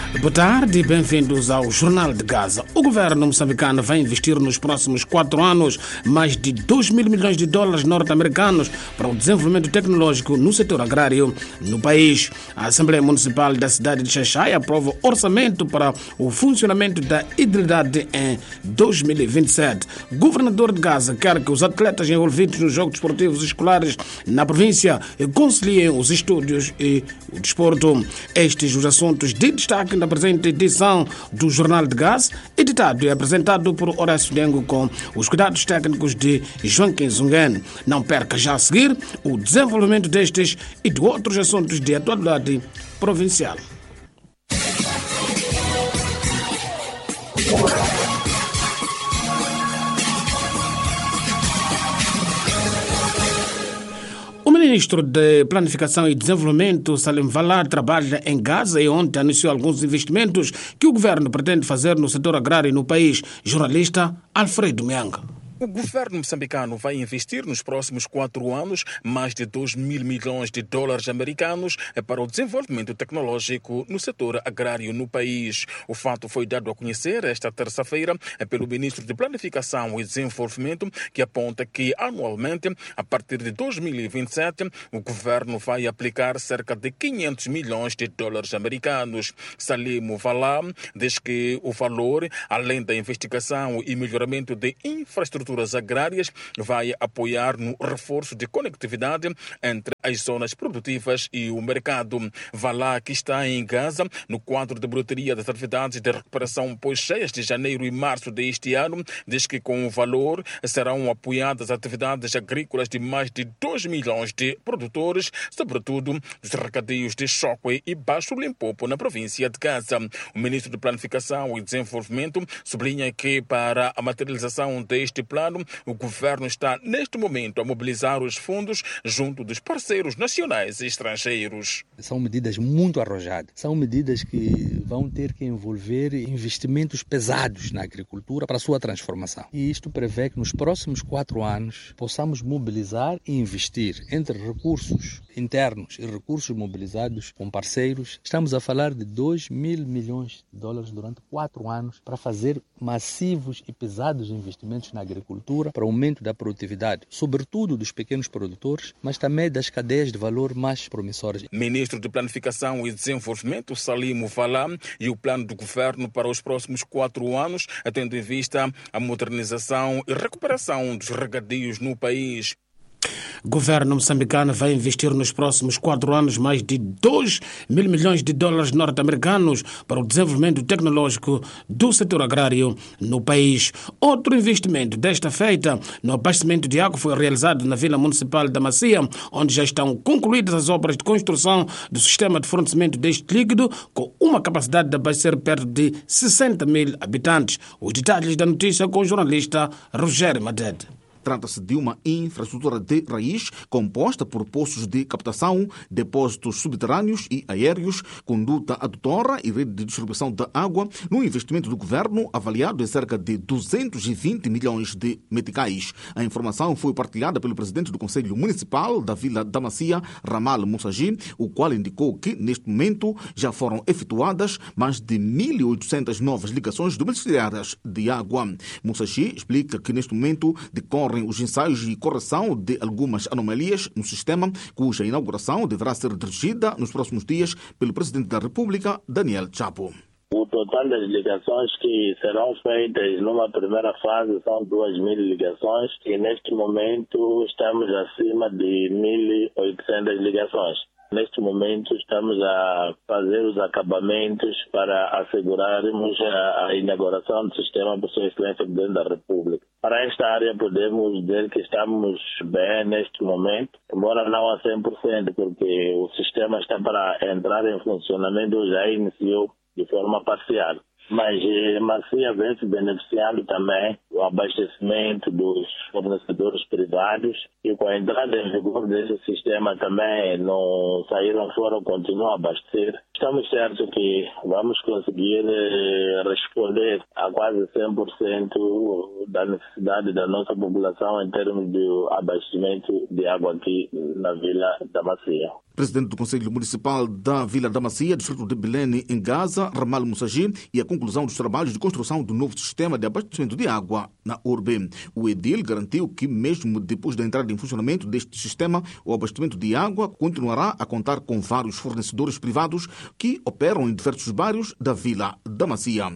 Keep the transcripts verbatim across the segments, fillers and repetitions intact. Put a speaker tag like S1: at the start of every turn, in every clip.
S1: Boa tarde e bem-vindos ao Jornal de Gaza. O governo moçambicano vai investir nos próximos quatro anos mais de dois mil milhões de dólares norte-americanos para o desenvolvimento tecnológico no setor agrário no país. A Assembleia Municipal da cidade de Xai-Xai aprova orçamento para o funcionamento da hidridade em dois mil e vinte e sete. O governador de Gaza quer que os atletas envolvidos nos jogos esportivos escolares na província conciliem os estudos e o desporto. Estes os assuntos de destaque na presente edição do Jornal de Gaza, editado e apresentado por Horácio Dengo com os cuidados técnicos de Joaquim Zungen. Não perca já a seguir o desenvolvimento destes e de outros assuntos de atualidade provincial. O ministro de Planificação e Desenvolvimento, Salim Valar, trabalha em Gaza e ontem anunciou alguns investimentos que o governo pretende fazer no setor agrário no país. Jornalista Alfredo Mianga.
S2: O governo moçambicano vai investir nos próximos quatro anos mais de dois mil milhões de dólares americanos para o desenvolvimento tecnológico no setor agrário no país. O fato foi dado a conhecer esta terça-feira pelo ministro de Planificação e Desenvolvimento, que aponta que anualmente, a partir de dois mil e vinte e sete, o governo vai aplicar cerca de quinhentos milhões de dólares americanos. Salim Valar diz que o valor, além da investigação e melhoramento de infraestrutura agrárias, vai apoiar no reforço de conectividade entre as zonas produtivas e o mercado. Valar, que está em Gaza no quadro de bilheteria das atividades de recuperação pós-cheias de janeiro e março deste ano, diz que com o valor serão apoiadas atividades agrícolas de mais de dois milhões de produtores, sobretudo dos regadeios de Choque e Baixo Limpopo na província de Gaza. O ministro de Planificação e Desenvolvimento sublinha que para a materialização deste plano o governo está, neste momento, a mobilizar os fundos junto dos parceiros nacionais e estrangeiros.
S3: São medidas muito arrojadas. São medidas que vão ter que envolver investimentos pesados na agricultura para a sua transformação. E isto prevê que nos próximos quatro anos possamos mobilizar e investir entre recursos internos e recursos mobilizados com parceiros. Estamos a falar de dois mil milhões de dólares durante quatro anos para fazer massivos e pesados investimentos na agricultura para o aumento da produtividade, sobretudo dos pequenos produtores, mas também das cadeias de valor mais promissoras.
S2: Ministro de Planificação e Desenvolvimento, Salim Valar, e o plano do governo para os próximos quatro anos, tendo em vista a modernização e recuperação dos regadeios no país.
S1: O governo moçambicano vai investir nos próximos quatro anos mais de dois mil milhões de dólares norte-americanos para o desenvolvimento tecnológico do setor agrário no país. Outro investimento desta feita no abastecimento de água foi realizado na Vila Municipal da Macia, onde já estão concluídas as obras de construção do sistema de fornecimento deste líquido, com uma capacidade de abastecer perto de sessenta mil habitantes. Os detalhes da notícia com o jornalista Rogério Madede.
S4: Trata-se de uma infraestrutura de raiz composta por poços de captação, depósitos subterrâneos e aéreos, conduta adutora e rede de distribuição da água, num investimento do governo avaliado em cerca de duzentos e vinte milhões de meticais. A informação foi partilhada pelo presidente do Conselho Municipal da Vila da Macia, Ramal Mussagi, o qual indicou que, neste momento, já foram efetuadas mais de mil e oitocentas novas ligações domiciliares de água. Mussagi explica que, neste momento, decorrem os ensaios e correção de algumas anomalias no sistema, cuja inauguração deverá ser dirigida nos próximos dias pelo Presidente da República, Daniel Chapo.
S5: O total das ligações que serão feitas numa primeira fase são duas mil ligações e neste momento estamos acima de mil e oitocentas ligações. Neste momento estamos a fazer os acabamentos para assegurarmos a inauguração do sistema por Sua Excelência Presidente da República. Para esta área podemos dizer que estamos bem neste momento, embora não a cem por cento, porque o sistema está para entrar em funcionamento, já iniciou de forma parcial. Mas eh, Macia vem se beneficiando também do abastecimento dos fornecedores privados e com a entrada em vigor desse sistema também não saíram fora, continuam a abastecer. Estamos certos que vamos conseguir eh, responder a quase cem por cento da necessidade da nossa população em termos de abastecimento de água aqui na Vila da Macia.
S4: Presidente do Conselho Municipal da Vila da Macia, distrito de Belém, em Gaza, Ramal Moussagi, e a conclusão dos trabalhos de construção do novo sistema de abastecimento de água na urbe. O edil garantiu que, mesmo depois da entrada em funcionamento deste sistema, o abastecimento de água continuará a contar com vários fornecedores privados que operam em diversos bairros da Vila da Macia.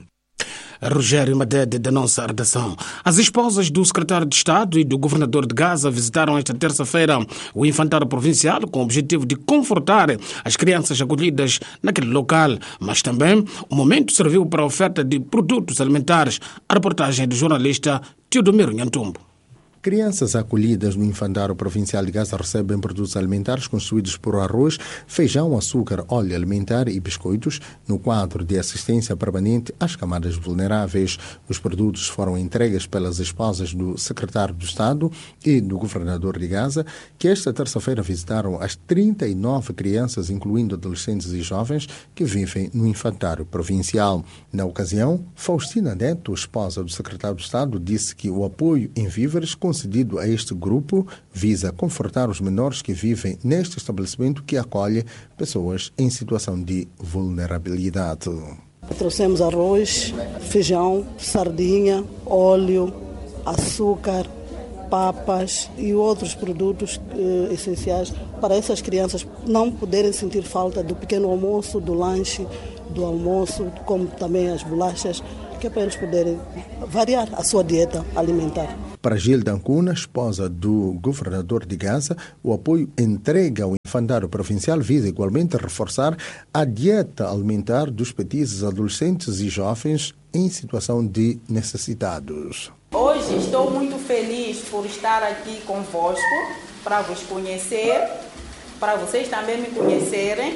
S1: Rogério Madede, da nossa redação. As esposas do secretário de Estado e do governador de Gaza visitaram esta terça-feira o infantário provincial com o objetivo de confortar as crianças acolhidas naquele local, mas também o momento serviu para a oferta de produtos alimentares. A reportagem do jornalista Teodomiro Nhantumbo.
S6: Crianças acolhidas no infantário provincial de Gaza recebem produtos alimentares construídos por arroz, feijão, açúcar, óleo alimentar e biscoitos no quadro de assistência permanente às camadas vulneráveis. Os produtos foram entregues pelas esposas do secretário de Estado e do governador de Gaza, que esta terça-feira visitaram as trinta e nove crianças, incluindo adolescentes e jovens, que vivem no infantário provincial. Na ocasião, Faustina Neto, esposa do secretário de Estado, disse que o apoio em víveres concedido a este grupo visa confortar os menores que vivem neste estabelecimento que acolhe pessoas em situação de vulnerabilidade.
S7: Trouxemos arroz, feijão, sardinha, óleo, açúcar, papas e outros produtos eh, essenciais para essas crianças não poderem sentir falta do pequeno almoço, do lanche, do almoço, como também as bolachas, que é para eles poderem variar a sua dieta alimentar.
S6: Para Gilda Ancuna, esposa do governador de Gaza, o apoio entregue ao infantário provincial visa igualmente reforçar a dieta alimentar dos petizes, adolescentes e jovens em situação de necessitados.
S8: Hoje estou muito feliz por estar aqui convosco para vos conhecer, para vocês também me conhecerem,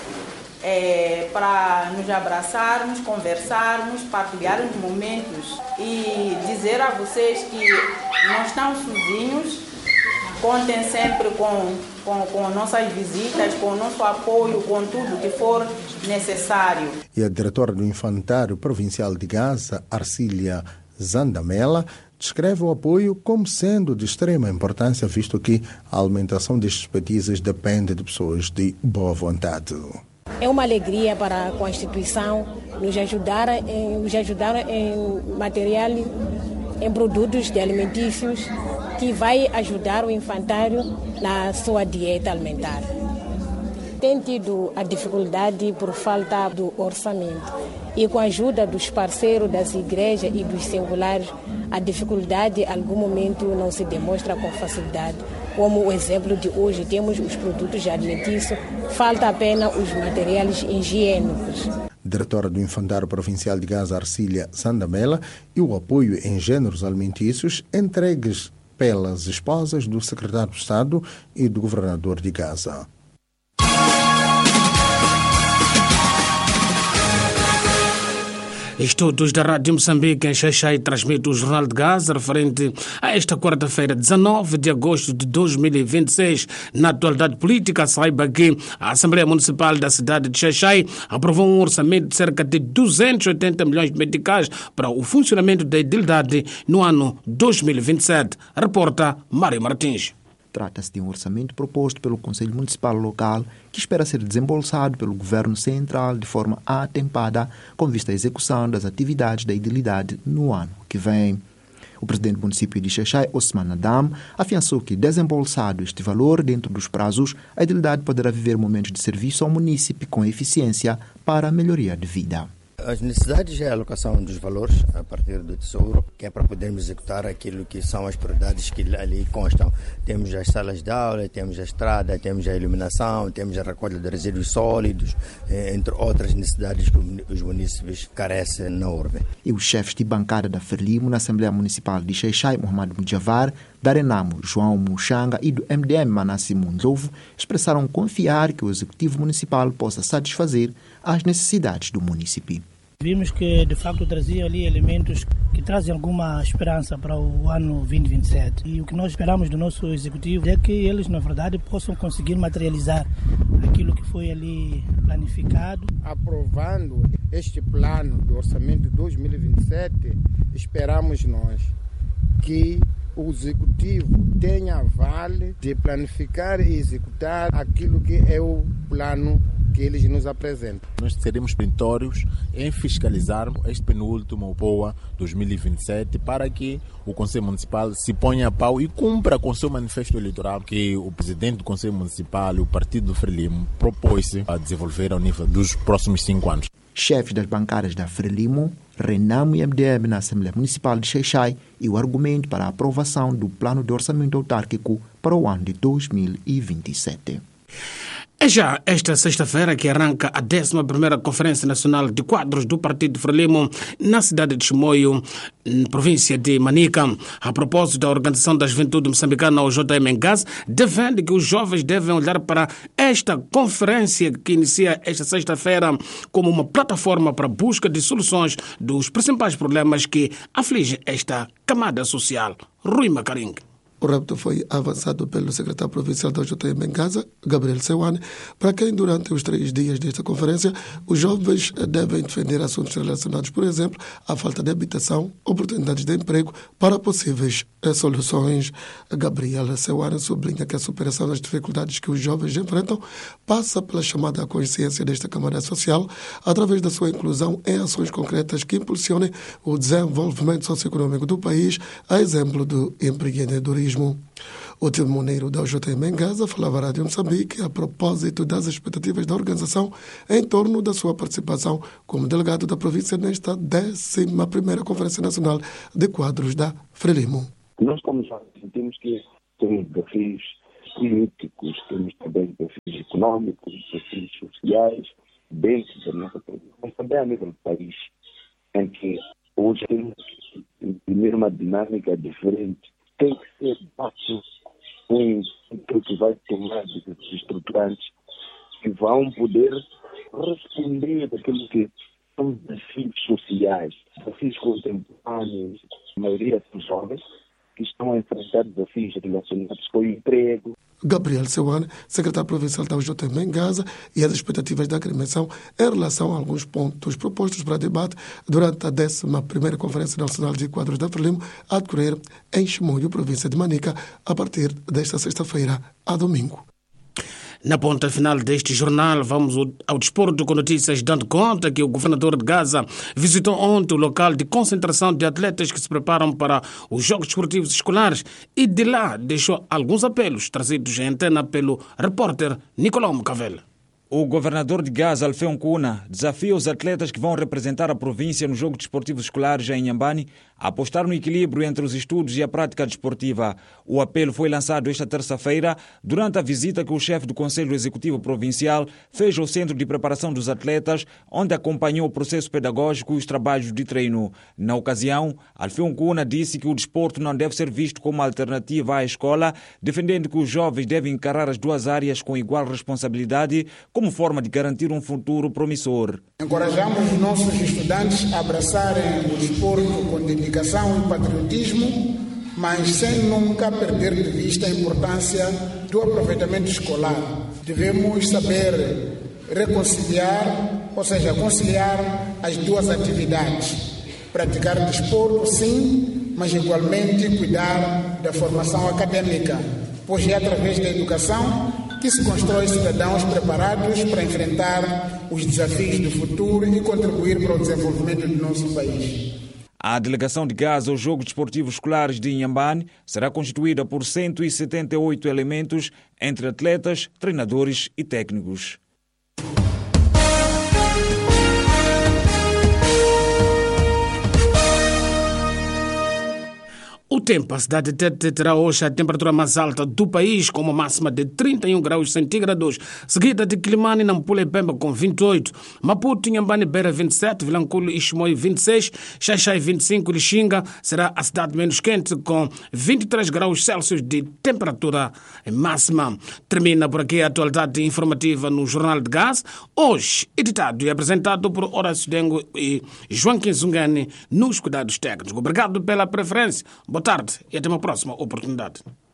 S8: é, para nos abraçarmos, conversarmos, partilharmos momentos e dizer a vocês que não estão sozinhos, contem sempre com, com, com nossas visitas, com o nosso apoio, com tudo que for necessário.
S6: E a diretora do Infantário Provincial de Gaza, Arcília Zandamela, descreve o apoio como sendo de extrema importância, visto que a alimentação destes petizes depende de pessoas de boa vontade.
S9: É uma alegria para a Constituição nos ajudar em, nos ajudar em material, em produtos de alimentícios que vai ajudar o infantário na sua dieta alimentar. Tem tido a dificuldade por falta do orçamento e com a ajuda dos parceiros das igrejas e dos singulares, a dificuldade em algum momento não se demonstra com facilidade. Como o exemplo de hoje, temos os produtos alimentícios, falta apenas os materiais higiênicos.
S6: Diretora do Infantário Provincial de Gaza, Arcília Zandamela, e o apoio em gêneros alimentícios entregues pelas esposas do secretário de Estado e do governador de Gaza.
S1: Estudos da Rádio Moçambique em Xaixai transmite o Jornal de Gaza referente a esta quarta-feira, dezanove de agosto de dois mil e vinte e seis. Na atualidade política, saiba que a Assembleia Municipal da cidade de Xaixai aprovou um orçamento de cerca de duzentos e oitenta milhões de meticais para o funcionamento da idilidade no ano dois mil e vinte e sete. Reporta Mário Martins.
S10: Trata-se de um orçamento proposto pelo Conselho Municipal local que espera ser desembolsado pelo Governo Central de forma atempada com vista à execução das atividades da idilidade no ano que vem. O presidente do município de Xaixai, Osman Adam, afiançou que, desembolsado este valor dentro dos prazos, a idilidade poderá viver momentos de serviço ao município com eficiência para a melhoria de vida.
S11: As necessidades é a alocação dos valores a partir do Tesouro, que é para podermos executar aquilo que são as prioridades que ali constam. Temos as salas de aula, temos a estrada, temos a iluminação, temos a recolha de resíduos sólidos, entre outras necessidades que os municípios carecem na urbe.
S10: E os chefes de bancada da Frelimo na Assembleia Municipal de Xaixai, Mohamed Mujavar, da Renamo, João Muxanga e do M D M, Manassi Mundlovo, expressaram confiar que o Executivo Municipal possa satisfazer as necessidades do município.
S12: Vimos que, de facto, trazia ali elementos que trazem alguma esperança para o ano vinte e vinte e sete. E o que nós esperamos do nosso Executivo é que eles, na verdade, possam conseguir materializar aquilo que foi ali planificado.
S13: Aprovando este plano do orçamento de dois mil e vinte e sete, esperamos nós que o Executivo tenha vale de planificar e executar aquilo que é o plano que eles nos apresentam.
S14: Nós seremos perentórios em fiscalizar este penúltimo P O A dois mil e vinte e sete para que o Conselho Municipal se ponha a pau e cumpra com o seu manifesto eleitoral que o presidente do Conselho Municipal e o partido do Frelimo propôs a desenvolver ao nível dos próximos cinco anos.
S10: Chefes das bancadas da Frelimo, Renamo e M D M na Assembleia Municipal de Xai-Xai e o argumento para a aprovação do plano de orçamento autárquico para o ano de dois mil e vinte e sete.
S1: É já esta sexta-feira que arranca a décima primeira Conferência Nacional de Quadros do Partido Frelimo na cidade de Chimoio, província de Manica. A propósito da Organização da Juventude Moçambicana, o J M Ngaz, defende que os jovens devem olhar para esta conferência que inicia esta sexta-feira como uma plataforma para a busca de soluções dos principais problemas que afligem esta camada social. Rui Macaring.
S15: O rapto foi avançado pelo secretário provincial da J M Ngaz, Gabriel Sewane, para quem durante os três dias desta conferência os jovens devem defender assuntos relacionados, por exemplo, à falta de habitação, oportunidades de emprego para possíveis soluções. Gabriel Sewane sublinha que a superação das dificuldades que os jovens enfrentam passa pela chamada consciência desta camada social através da sua inclusão em ações concretas que impulsionem o desenvolvimento socioeconômico do país, a exemplo do empreendedorismo. O timoneiro da J M Ngaz falava à Rádio Moçambique a propósito das expectativas da organização em torno da sua participação como delegado da província nesta décima primeira Conferência Nacional de Quadros da Frelimo.
S16: Nós, como já sentimos que temos desafios políticos, temos também desafios econômicos, desafios sociais, dentro da nossa província, mas também a nível do país, em que hoje temos que imprimir uma dinâmica diferente. Tem que ser fácil um que vai tomar decisões estruturantes que vão poder responder àquilo que são desafios sociais, desafios contemporâneos. A maioria são jovens que estão a enfrentar desafios relacionados com o emprego.
S15: Gabriel Sewane, secretário provincial da J M Ngaz, e as expectativas da agremiação em relação a alguns pontos propostos para debate durante a décima primeira Conferência Nacional de Quadros da Frelimo a decorrer em Chimoio, província de Manica, a partir desta sexta-feira a domingo.
S1: Na ponta final deste jornal, vamos ao desporto com notícias dando conta que o governador de Gaza visitou ontem o local de concentração de atletas que se preparam para os Jogos Desportivos Escolares e de lá deixou alguns apelos trazidos em antena pelo repórter Nicolau Mucavela.
S17: O governador de Gaza, Alfeu Nkuna, desafia os atletas que vão representar a província nos Jogos Desportivos Escolares em Inhambane a apostar no equilíbrio entre os estudos e a prática desportiva. O apelo foi lançado esta terça-feira durante a visita que o chefe do Conselho Executivo Provincial fez ao Centro de Preparação dos Atletas, onde acompanhou o processo pedagógico e os trabalhos de treino. Na ocasião, Alfeu Nkuna disse que o desporto não deve ser visto como alternativa à escola, defendendo que os jovens devem encarar as duas áreas com igual responsabilidade, como forma de garantir um futuro promissor.
S18: Encorajamos os nossos estudantes a abraçarem o desporto com dedicação e patriotismo, mas sem nunca perder de vista a importância do aproveitamento escolar. Devemos saber reconciliar, ou seja, conciliar as duas atividades. Praticar desporto, sim, mas igualmente cuidar da formação acadêmica, pois é através da educação que se constrói cidadãos preparados para enfrentar os desafios do futuro e contribuir para o desenvolvimento do nosso país.
S17: A delegação de Gaza aos Jogos Desportivos Escolares de Inhambane será constituída por cento e setenta e oito elementos, entre atletas, treinadores e técnicos.
S1: O tempo, a cidade de Tete terá hoje a temperatura mais alta do país, com uma máxima de trinta e um graus centígrados, seguida de Quilimane, Nampula e Pemba com vinte e oito, Maputo, Inhambane, Beira vinte e sete, Vilanculo e Chimoio vinte e seis, Xai-Xai vinte e cinco, Lixinga será a cidade menos quente com vinte e três graus Celsius de temperatura máxima. Termina por aqui a atualidade informativa no Jornal de Gaza, hoje editado e apresentado por Horácio Dengo e João Quinzungani nos cuidados técnicos. Obrigado pela preferência. Boa tarde e até uma próxima oportunidade.